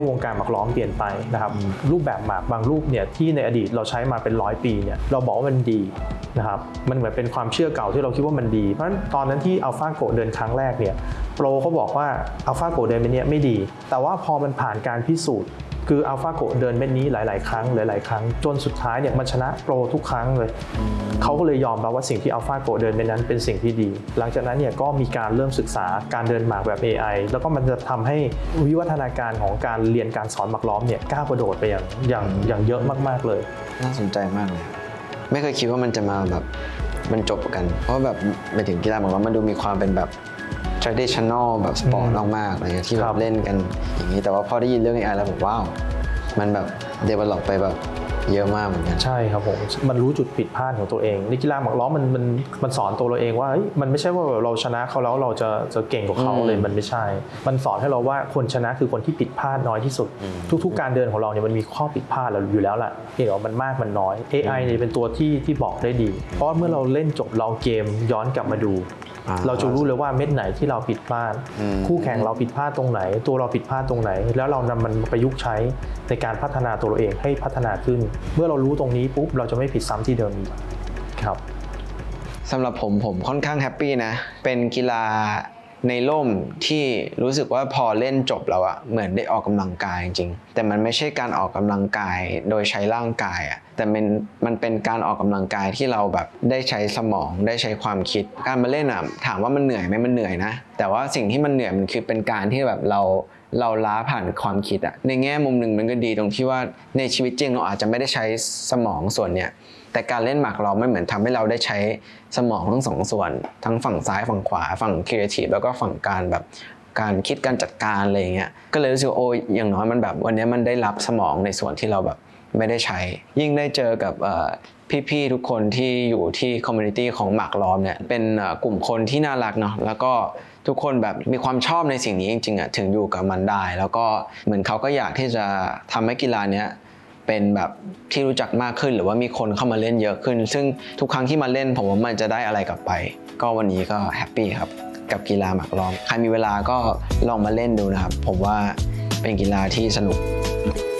วงการหมากล้อมเปลี่ยนไปนะครับรูปแบบหมากบางรูปเนี่ยที่ในอดีตเราใช้มาเป็น100 ปีเนี่ยเราบอกว่ามันดีนะครับมันเหมือนเป็นความเชื่อเก่าที่เราคิดว่ามันดีเพราะฉะนั้นตอนนั้นที่อัลฟาโกเดินครั้งแรกเนี่ยโปรเขาบอกว่าอัลฟาโกเดินเม็ดนี้ไม่ดีแต่ว่าพอมันผ่านการพิสูจน์คืออัลฟาโกเดินเม็ดนี้หลายๆครั้งจนสุดท้ายเนี่ยมันชนะโปรทุกครั้งเลยเขาก็เลยยอมรับว่าสิ่งที่อัลฟาโกเดินเม็ดนั้นเป็นสิ่งที่ดีหลังจากนั้นเนี่ยก็มีการเริ่มศึกษาการเดินหมากแบบ AI แล้วก็มันจะทำให้วิวัฒนาการของการเรียนการสอนหมากล้อมเนี่ยก้าวกระโดดไปอย่างเยอะมากๆเลยน่าสนใจมากเลยไม่เคยคิดว่ามันจะมาแบบบรรจบกันเพราะแบบไปถึงกีฬาหมากล้อมมันดูมีความเป็นแบบ traditional แบบสปอร์ตมากๆอะไรเงี้ยที่แบบเล่นกันอย่างนี้แต่ว่าพอได้ยินเรื่อง AI แล้วผมว้าวมันแบบ develop ไปแบบเยอะมากเหมือนกันใช่ครับผมมันรู้จุดผิดพลาดของตัวเองในกีฬาหมากล้อมมันสอนตัวเราเองว่ามันไม่ใช่ว่าเราชนะเขาแล้วเราจะเก่งกว่าเขาเลยมันไม่ใช่มันสอนให้เราว่าคนชนะคือคนที่ผิดพลาดน้อยที่สุดทุกๆการเดินของเราเนี่ยมันมีข้อผิดพลาดอยู่แล้วแหละเพียงแต่ว่ามันมากมันน้อย AI เนี่ยเป็นตัวที่บอกได้ดีเพราะเมื่อเราเล่นจบเราเกมย้อนกลับมาดูเราจะรู้เลยว่าเม็ดไหนที่เราผิดพลาดคู่แข่งเราผิดพลาดตรงไหนตัวเราผิดพลาดตรงไหนแล้วเรานำมันประยุกต์ใช้ในการพัฒนาตัวเราเองให้พัฒนาขึ้นเมื่อเรารู้ตรงนี้ปุ๊บเราจะไม่ผิดซ้ำที่เดิมอีกครับสำหรับผมค่อนข้างแฮปปี้นะเป็นกีฬาในร่มที่รู้สึกว่าพอเล่นจบแล้วอะเหมือนได้ออกกำลังกายจริงๆแต่มันไม่ใช่การออกกำลังกายโดยใช้ร่างกายอะแต่มันเป็นการออกกำลังกายที่เราแบบได้ใช้สมองได้ใช้ความคิดการมาเล่นอะถามว่ามันเหนื่อยไหมมันเหนื่อยนะแต่ว่าสิ่งที่มันเหนื่อยมันคือเป็นการที่แบบเราล้าผ่านความคิดอะในแง่มุมหนึ่งมันก็ดีตรงที่ว่าในชีวิตจริงเราอาจจะไม่ได้ใช้สมองส่วนเนี้ยแต่การเล่นหมากล้อมมันเหมือนทำให้เราได้ใช้สมองทั้งสองส่วนทั้งฝั่งซ้ายฝั่งขวาฝั่งครีเอทีฟแล้วก็ฝั่งการแบบการคิดการจัดการอะไรอย่างเงี้ยก็เลยรู้สึกโอ้ยอย่างน้อยมันแบบวันนี้มันได้รับสมองในส่วนที่เราแบบไม่ได้ใช้ยิ่งได้เจอกับพี่ๆทุกคนที่อยู่ที่คอมมูนิตี้ของหมากล้อมเนี่ยเป็นกลุ่มคนที่น่ารักเนาะแล้วก็ทุกคนแบบมีความชอบในสิ่งนี้จริงๆอ่ะถึงอยู่กับมันได้แล้วก็เหมือนเขาก็อยากที่จะทำให้กีฬาเนี้ยเป็นแบบที่รู้จักมากขึ้นหรือว่ามีคนเข้ามาเล่นเยอะขึ้นซึ่งทุกครั้งที่มาเล่นผมว่ามันจะได้อะไรกลับไปก็วันนี้ก็แฮปปี้ครับกับกีฬาหมากล้อมใครมีเวลาก็ลองมาเล่นดูนะครับผมว่าเป็นกีฬาที่สนุก